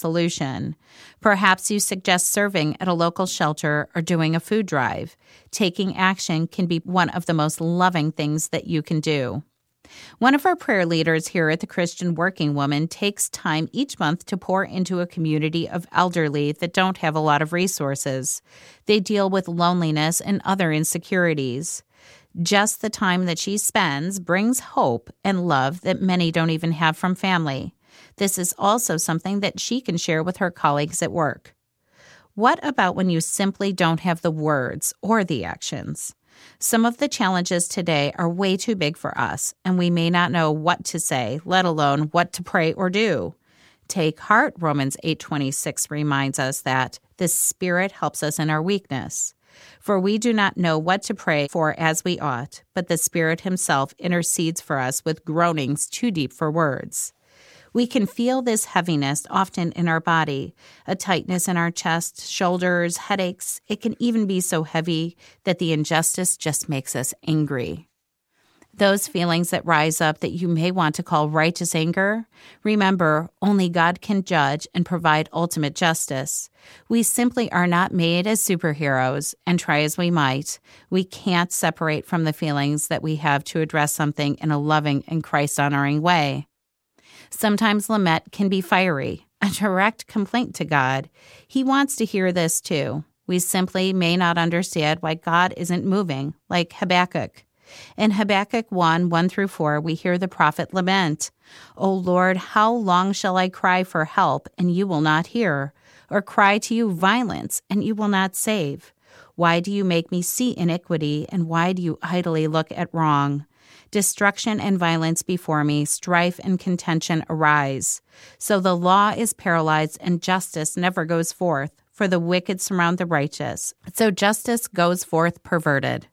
solution. Perhaps you suggest serving at a local shelter or doing a food drive. Taking action can be one of the most loving things that you can do. One of our prayer leaders here at the Christian Working Woman takes time each month to pour into a community of elderly that don't have a lot of resources. They deal with loneliness and other insecurities. Just the time that she spends brings hope and love that many don't even have from family. This is also something that she can share with her colleagues at work. What about when you simply don't have the words or the actions? Some of the challenges today are way too big for us, and we may not know what to say, let alone what to pray or do. Take heart, Romans 8:26 reminds us that the Spirit helps us in our weakness. For we do not know what to pray for as we ought, but the Spirit himself intercedes for us with groanings too deep for words. We can feel this heaviness often in our body, a tightness in our chest, shoulders, headaches. It can even be so heavy that the injustice just makes us angry. Those feelings that rise up that you may want to call righteous anger, remember, only God can judge and provide ultimate justice. We simply are not made as superheroes, and try as we might, we can't separate from the feelings that we have to address something in a loving and Christ-honoring way. Sometimes lament can be fiery, a direct complaint to God. He wants to hear this too. We simply may not understand why God isn't moving, like Habakkuk. In Habakkuk 1:1-4, we hear the prophet lament, "O Lord, how long shall I cry for help, and you will not hear? Or cry to you violence, and you will not save? Why do you make me see iniquity, and why do you idly look at wrong? Destruction and violence before me, strife and contention arise. So the law is paralyzed and justice never goes forth, for the wicked surround the righteous. So justice goes forth perverted."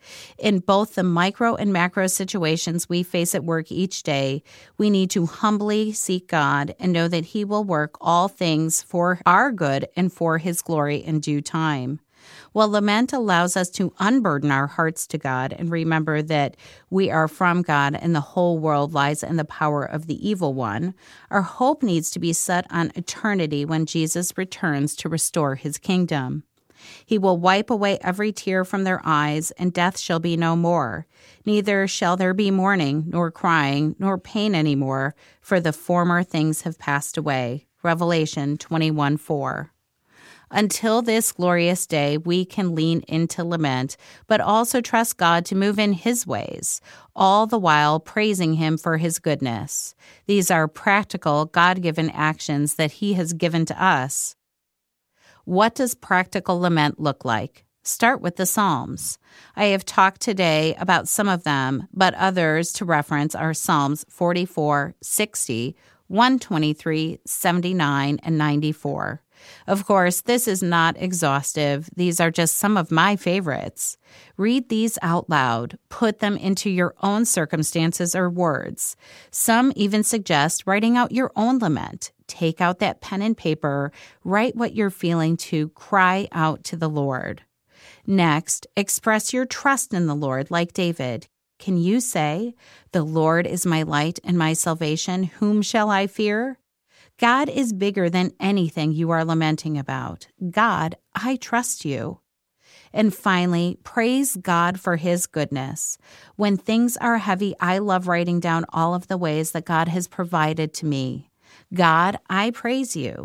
In both the micro and macro situations we face at work each day, we need to humbly seek God and know that He will work all things for our good and for His glory in due time. While lament allows us to unburden our hearts to God and remember that we are from God and the whole world lies in the power of the evil one, our hope needs to be set on eternity when Jesus returns to restore His kingdom. He will wipe away every tear from their eyes, and death shall be no more. Neither shall there be mourning, nor crying, nor pain any more, for the former things have passed away. Revelation 21:4. Until this glorious day, we can lean into lament, but also trust God to move in His ways, all the while praising Him for His goodness. These are practical, God-given actions that He has given to us. What does practical lament look like? Start with the Psalms. I have talked today about some of them, but others to reference are Psalms 44, 60, 123, 79, and 94. Of course, this is not exhaustive. These are just some of my favorites. Read these out loud. Put them into your own circumstances or words. Some even suggest writing out your own lament. Take out that pen and paper. Write what you're feeling to cry out to the Lord. Next, express your trust in the Lord like David. Can you say, "The Lord is my light and my salvation. Whom shall I fear?" God is bigger than anything you are lamenting about. God, I trust you. And finally, praise God for His goodness. When things are heavy, I love writing down all of the ways that God has provided to me. God, I praise you.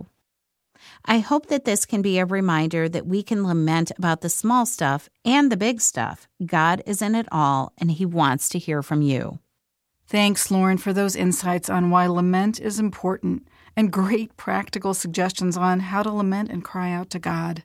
I hope that this can be a reminder that we can lament about the small stuff and the big stuff. God is in it all, and He wants to hear from you. Thanks, Lauren, for those insights on why lament is important and great practical suggestions on how to lament and cry out to God.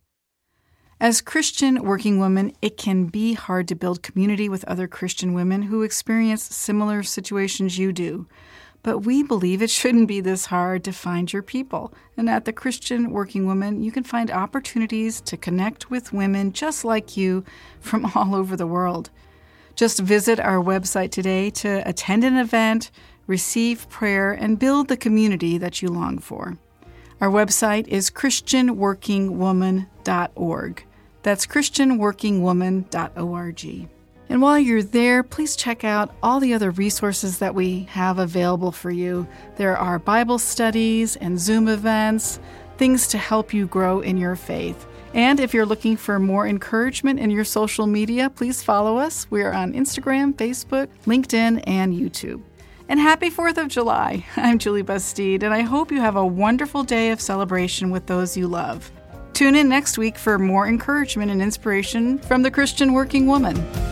As Christian working women, it can be hard to build community with other Christian women who experience similar situations you do. But we believe it shouldn't be this hard to find your people. And at the Christian Working Woman, you can find opportunities to connect with women just like you from all over the world. Just visit our website today to attend an event, receive prayer, and build the community that you long for. Our website is christianworkingwoman.org. That's christianworkingwoman.org. And while you're there, please check out all the other resources that we have available for you. There are Bible studies and Zoom events, things to help you grow in your faith. And if you're looking for more encouragement in your social media, please follow us. We are on Instagram, Facebook, LinkedIn, and YouTube. And happy 4th of July. I'm Julie Bastide, and I hope you have a wonderful day of celebration with those you love. Tune in next week for more encouragement and inspiration from the Christian working woman.